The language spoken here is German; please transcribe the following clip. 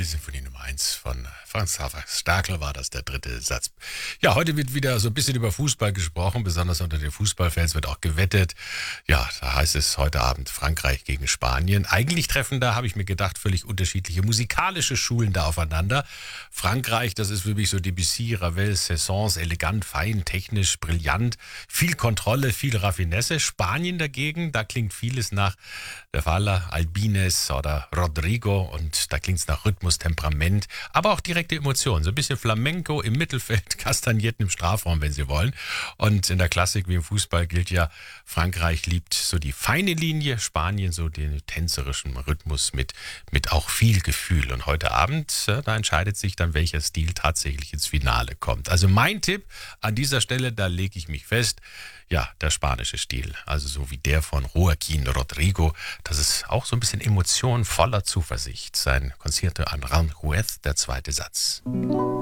die Sinfonie Nummer 1 von Franz Xaver Stärkel war das, der dritte Satz. Ja, heute wird wieder so ein bisschen über Fußball gesprochen, besonders unter den Fußballfans wird auch gewettet. Ja, da heißt es heute Abend Frankreich gegen Spanien. Eigentlich treffen da, habe ich mir gedacht, völlig unterschiedliche musikalische Schulen da aufeinander. Frankreich, das ist für mich so Debussy, Ravel, Saint-Saëns, elegant, fein, technisch, brillant, viel Kontrolle, viel Raffinesse. Spanien dagegen, da klingt vieles nach der Falla, Albines oder Rodrigo und da klingt es nach Rhythmus, Temperament, aber auch direkte Emotionen. So ein bisschen Flamenco im Mittelfeld, Kastagnetten im Strafraum, wenn Sie wollen. Und in der Klassik wie im Fußball gilt ja, Frankreich liebt so die feine Linie, Spanien so den tänzerischen Rhythmus mit auch viel Gefühl. Und heute Abend, da entscheidet sich dann, welcher Stil tatsächlich ins Finale kommt. Also mein Tipp an dieser Stelle, da lege ich mich fest, ja, der spanische Stil, also so wie der von Joaquín Rodrigo, das ist auch so ein bisschen Emotion voller Zuversicht. Sein Concierto Aranjuez, der zweite Satz.